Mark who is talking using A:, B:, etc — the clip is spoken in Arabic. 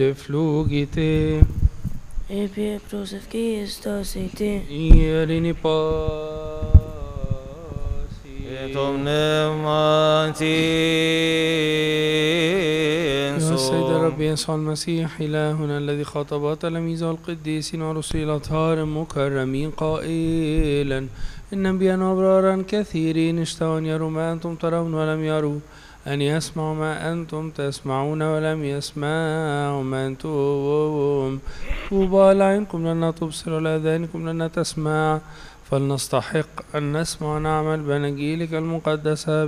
A: flugite.
B: Epi prosevkistasite.
A: Ierini pasi.
C: Το πνεύμα
A: يا السيد
C: σου.
A: الرب يسوع المسيح إلهنا الذي خاطب تلاميذه القديسين ورسل الأطهار المكرمين قائلا إن أنبياء أبرارا كثيرين اشتهوا أن يروا ما أنتم ترون ولم يروا، أن يسمعوا ما أنتم تسمعون ولم يسمعوا ما أنتم. طوبى لعينكم لأنها تبصر ولآذانكم لأنها تسمع، فلنستحق أن نسمع ونعمل بأناجيلك المقدسة